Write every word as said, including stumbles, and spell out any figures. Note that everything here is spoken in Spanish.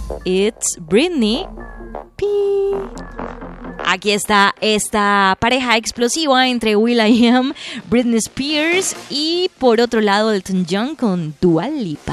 It's Britney. Pi. Aquí está esta pareja explosiva entre will.i.am, Britney Spears y por otro lado Elton John con Dua Lipa.